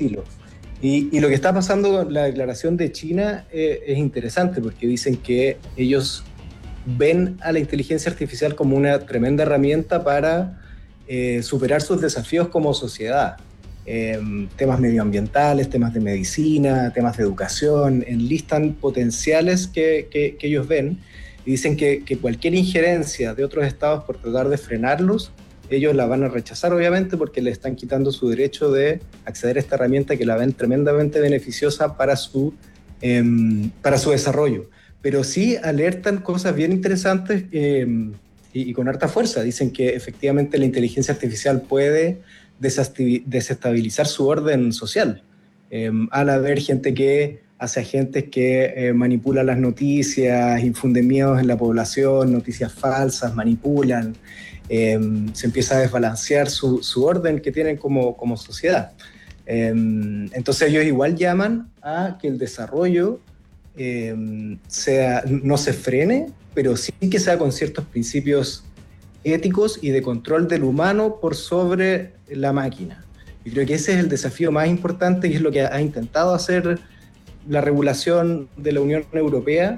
estilo. Y lo que está pasando con la declaración de China es interesante porque dicen que ellos ven a la inteligencia artificial como una tremenda herramienta para superar sus desafíos como sociedad. Temas medioambientales, temas de medicina, temas de educación, enlistan potenciales que ellos ven y dicen que cualquier injerencia de otros estados por tratar de frenarlos, ellos la van a rechazar obviamente porque le están quitando su derecho de acceder a esta herramienta que la ven tremendamente beneficiosa para su desarrollo. Pero sí alertan cosas bien interesantes y con harta fuerza. Dicen que efectivamente la inteligencia artificial puede desestabilizar su orden social. Al haber gente que hace agentes que manipulan las noticias, infunden miedos en la población, noticias falsas, manipulan, se empieza a desbalancear su orden que tienen como sociedad. Entonces ellos igual llaman a que el desarrollo no se frene, pero sí que sea con ciertos principios éticos y de control del humano por sobre la máquina. Y creo que ese es el desafío más importante y es lo que ha intentado hacer la regulación de la Unión Europea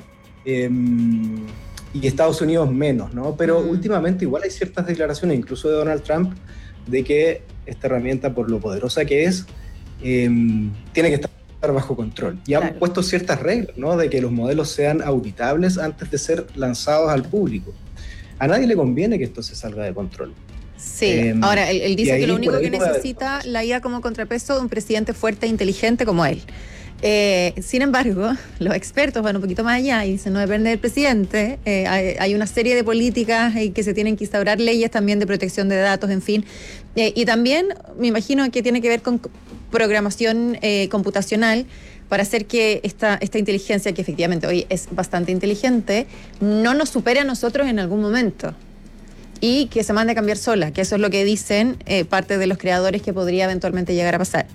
y Estados Unidos menos, ¿no? Pero últimamente igual hay ciertas declaraciones, incluso de Donald Trump, de que esta herramienta, por lo poderosa que es, tiene que estar bajo control. Y han puesto ciertas reglas, ¿no? De que los modelos sean auditables antes de ser lanzados al público. A nadie le conviene que esto se salga de control. Sí, ahora él dice que lo único que necesita la IA como contrapeso de un presidente fuerte e inteligente como él. Sin embargo, los expertos van un poquito más allá y dicen no depende del presidente, hay una serie de políticas que se tienen que instaurar, leyes también de protección de datos, en fin, y también me imagino que tiene que ver con programación computacional para hacer que esta inteligencia, que efectivamente hoy es bastante inteligente, no nos supere a nosotros en algún momento y que se mande a cambiar sola, que eso es lo que dicen parte de los creadores que podría eventualmente llegar a pasar.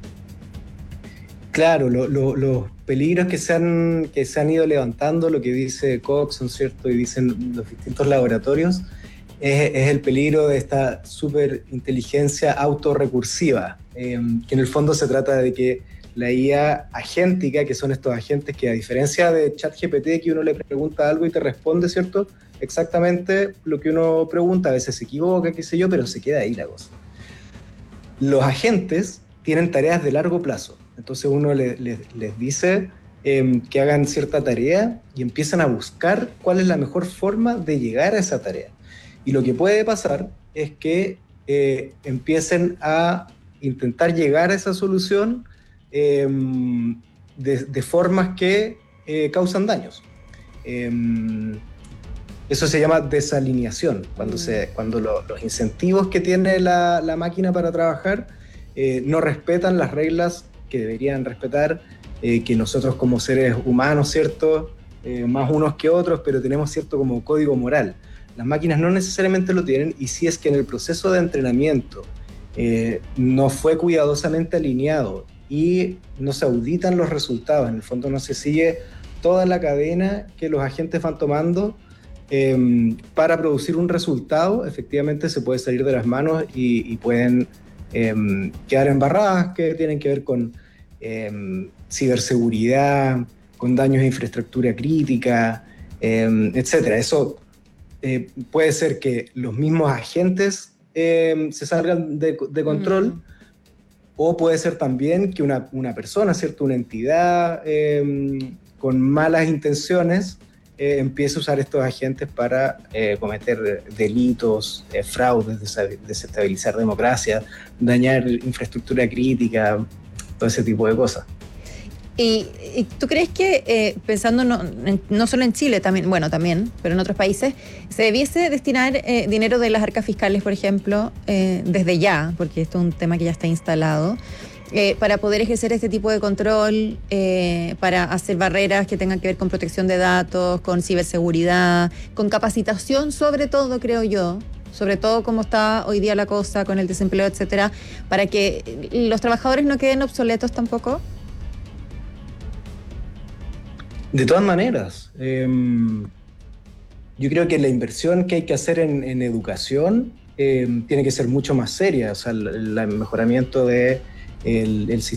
Claro, los peligros que se han ido levantando, lo que dice Cox, ¿no es cierto? Y dicen los distintos laboratorios, es el peligro de esta superinteligencia autorrecursiva, que en el fondo se trata de que la IA agéntica, que son estos agentes que a diferencia de ChatGPT, que uno le pregunta algo y te responde, ¿cierto? Exactamente lo que uno pregunta, a veces se equivoca, qué sé yo, pero se queda ahí la cosa. Los agentes tienen tareas de largo plazo. Entonces uno les dice que hagan cierta tarea y empiezan a buscar cuál es la mejor forma de llegar a esa tarea. Y lo que puede pasar es que empiecen a intentar llegar a esa solución de formas que causan daños. Eso se llama desalineación, cuando los incentivos que tiene la máquina para trabajar no respetan las reglas que deberían respetar, que nosotros como seres humanos, ¿cierto? Más unos que otros, pero tenemos cierto como código moral. Las máquinas no necesariamente lo tienen, y si es que en el proceso de entrenamiento no fue cuidadosamente alineado y no se auditan los resultados, en el fondo no se sigue toda la cadena que los agentes van tomando para producir un resultado, efectivamente se puede salir de las manos y pueden quedar embarradas, que tienen que ver con ciberseguridad, con daños de infraestructura crítica, etcétera. Eso puede ser que los mismos agentes se salgan de control, o puede ser también que una persona, ¿cierto? Una entidad con malas intenciones empiece a usar estos agentes para cometer delitos, fraudes, desestabilizar democracia, dañar infraestructura crítica, todo ese tipo de cosas. ¿Y tú crees que, pensando no solo en Chile, también, pero en otros países, se debiese destinar dinero de las arcas fiscales, por ejemplo, desde ya, porque esto es un tema que ya está instalado, para poder ejercer este tipo de control, para hacer barreras que tengan que ver con protección de datos, con ciberseguridad, con capacitación sobre todo, creo yo, sobre todo como está hoy día la cosa con el desempleo, etcétera, para que los trabajadores no queden obsoletos tampoco? De todas maneras, yo creo que la inversión que hay que hacer en educación tiene que ser mucho más seria. O sea, el mejoramiento del